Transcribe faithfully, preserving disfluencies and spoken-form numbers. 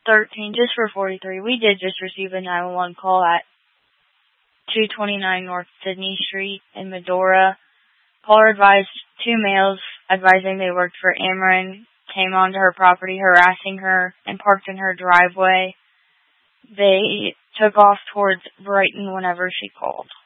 thirteen, just for forty-three. We did just receive a nine one one call at two twenty-nine North Sydney Street in Medora. Caller advised two males advising they worked for Ameren came onto her property harassing her and parked in her driveway. They took off towards Brighton whenever she called.